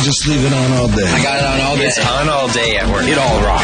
just leave it on all day? I got it on all day. It's on all day at work. It all rocks.